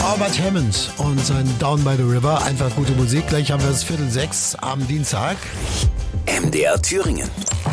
Albert Hammond und sein Down by the River. Einfach gute Musik. Gleich haben wir es 5:45 am Dienstag. MDR Thüringen.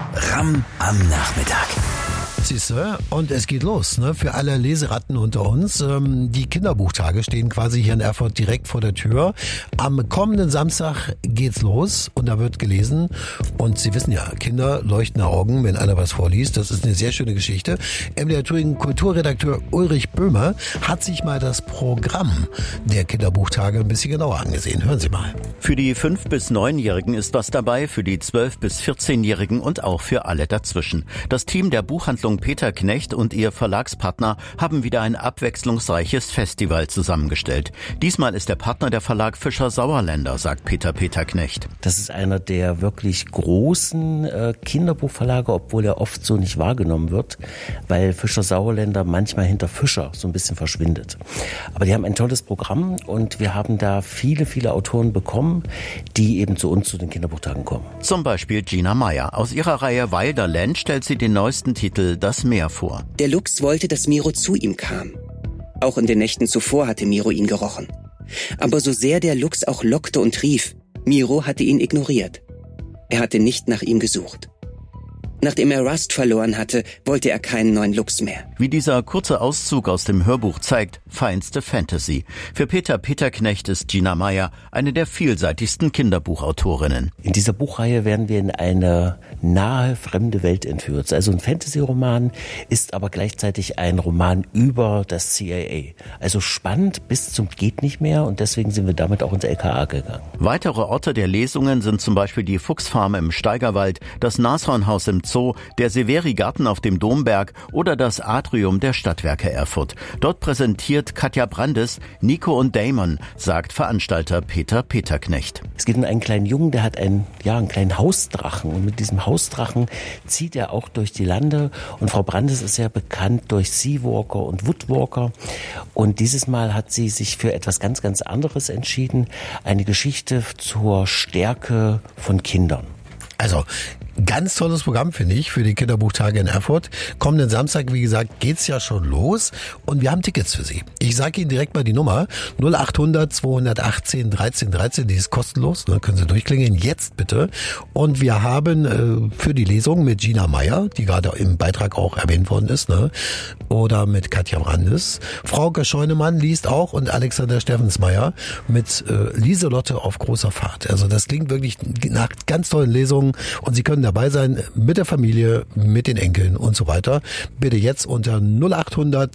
Ram am Nachmittag. Siehste, und es geht los, ne? Für alle Leseratten unter uns. Die Kinderbuchtage stehen quasi hier in Erfurt direkt vor der Tür. Am kommenden Samstag geht's los und da wird gelesen. Und Sie wissen ja, Kinder leuchten Augen, wenn einer was vorliest. Das ist eine sehr schöne Geschichte. MDR Thüringen Kulturredakteur Ulrich Böhmer hat sich mal das Programm der Kinderbuchtage ein bisschen genauer angesehen. Hören Sie mal. Für die 5- bis 9-Jährigen ist was dabei, für die 12- bis 14-Jährigen und auch für alle dazwischen. Das Team der Buchhandlung Peter Knecht und ihr Verlagspartner haben wieder ein abwechslungsreiches Festival zusammengestellt. Diesmal ist der Partner der Verlag Fischer Sauerländer, sagt Peter Knecht. Das ist einer der wirklich großen Kinderbuchverlage, obwohl er oft so nicht wahrgenommen wird, weil Fischer Sauerländer manchmal hinter Fischer so ein bisschen verschwindet. Aber die haben ein tolles Programm und wir haben da viele, viele Autoren bekommen, die eben zu uns zu den Kinderbuchtagen kommen. Zum Beispiel Gina Meyer. Aus ihrer Reihe Wilderland stellt sie den neuesten Titel Das Meer vor. Der Luchs wollte, dass Miro zu ihm kam. Auch in den Nächten zuvor hatte Miro ihn gerochen. Aber so sehr der Luchs auch lockte und rief, Miro hatte ihn ignoriert. Er hatte nicht nach ihm gesucht. Nachdem er Rust verloren hatte, wollte er keinen neuen Luchs mehr. Wie dieser kurze Auszug aus dem Hörbuch zeigt, feinste Fantasy. Für Peter Knecht ist Gina Meyer eine der vielseitigsten Kinderbuchautorinnen. In dieser Buchreihe werden wir in eine nahe, fremde Welt entführt. Also ein Fantasy-Roman ist aber gleichzeitig ein Roman über das CIA. Also spannend bis zum geht nicht mehr und deswegen sind wir damit auch ins LKA gegangen. Weitere Orte der Lesungen sind zum Beispiel die Fuchsfarm im Steigerwald, das Nashornhaus im Zoo, der Severi-Garten auf dem Domberg oder das Atrium der Stadtwerke Erfurt. Dort präsentiert Katja Brandes Nico und Damon, sagt Veranstalter Peter Knecht. Es geht um einen kleinen Jungen, der hat einen kleinen Hausdrachen und mit diesem Hausdrachen zieht er auch durch die Lande und Frau Brandes ist ja bekannt durch Seawalker und Woodwalker und dieses Mal hat sie sich für etwas ganz, ganz anderes entschieden, eine Geschichte zur Stärke von Kindern. Also, ganz tolles Programm, finde ich, für die Kinderbuchtage in Erfurt. Kommenden Samstag, wie gesagt, geht's ja schon los und wir haben Tickets für Sie. Ich sage Ihnen direkt mal die Nummer 0800 218 13 13, die ist kostenlos, ne, können Sie durchklingeln, jetzt bitte. Und wir haben für die Lesung mit Gina Meyer, die gerade im Beitrag auch erwähnt worden ist, ne, oder mit Katja Brandes. Frauke Scheunemann liest auch und Alexander Steffensmeier mit Lieselotte auf großer Fahrt. Also das klingt wirklich nach ganz tollen Lesungen und Sie können dabei sein mit der Familie, mit den Enkeln und so weiter. Bitte jetzt unter 0800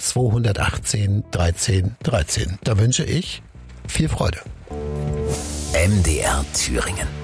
218 13 13. Da wünsche ich viel Freude. MDR Thüringen.